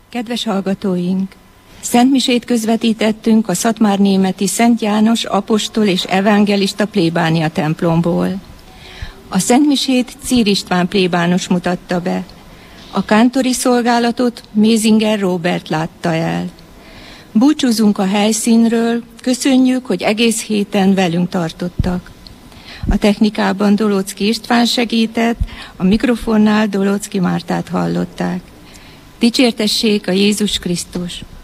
Kedves hallgatóink! Szentmisét közvetítettünk a szatmárnémeti Szent János apostol és evangélista plébánia templomból. A szentmisét Czír István plébános mutatta be. A kántori szolgálatot Mézinger Róbert látta el. Búcsúzunk a helyszínről, köszönjük, hogy egész héten velünk tartottak. A technikában Dolóczky István segített, a mikrofonnál Dolóczky Mártát hallották. Dicsértessék a Jézus Krisztus!